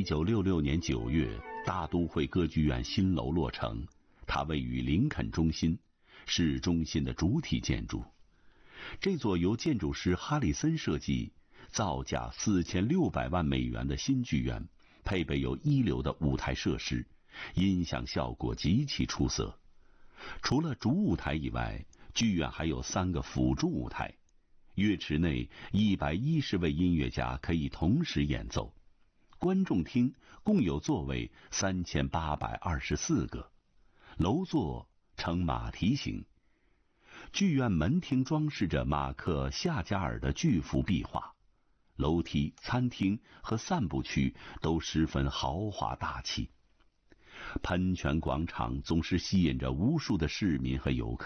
1966年9月，大都会歌剧院新楼落成，它位于林肯中心，是中心的主体建筑。这座由建筑师哈里森设计、造价4600万美元的新剧院，配备有一流的舞台设施，音响效果极其出色。除了主舞台以外，剧院还有3个辅助舞台，乐池内110位音乐家可以同时演奏。观众厅共有座位3824个，楼座呈马蹄形。剧院门厅装饰着马克·夏加尔的巨幅壁画，楼梯、餐厅和散步区都十分豪华大气。喷泉广场总是吸引着无数的市民和游客。